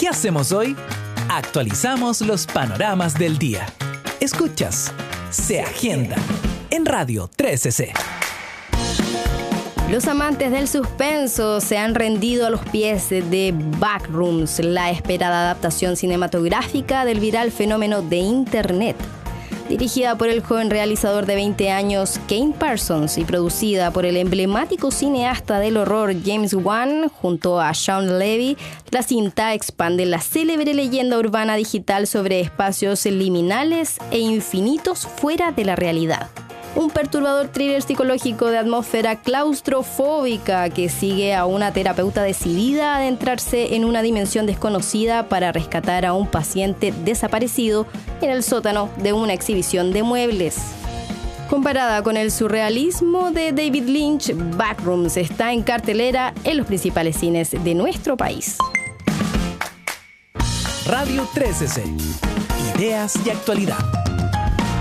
¿Qué hacemos hoy? Actualizamos los panoramas del día. Escuchas Se Agenda en Radio 13C. Los amantes del suspenso se han rendido a los pies de Backrooms, la esperada adaptación cinematográfica del viral fenómeno de Internet. Dirigida por el joven realizador de 20 años Kane Parsons y producida por el emblemático cineasta del horror James Wan junto a Shawn Levy, la cinta expande la célebre leyenda urbana digital sobre espacios liminales e infinitos fuera de la realidad. Un perturbador thriller psicológico de atmósfera claustrofóbica que sigue a una terapeuta decidida a adentrarse en una dimensión desconocida para rescatar a un paciente desaparecido en el sótano de una exhibición de muebles. Comparada con el surrealismo de David Lynch, Backrooms está en cartelera en los principales cines de nuestro país. Radio 13C. Ideas y actualidad.